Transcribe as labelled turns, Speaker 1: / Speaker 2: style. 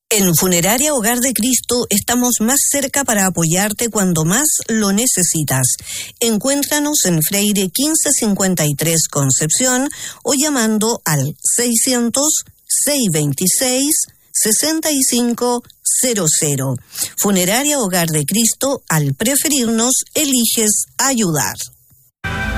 Speaker 1: En Funeraria Hogar de Cristo estamos más cerca para apoyarte cuando más lo necesitas. Encuéntranos en Freire 1553 Concepción o llamando al 600-626-6500. Funeraria Hogar de Cristo, al preferirnos, eliges ayudar.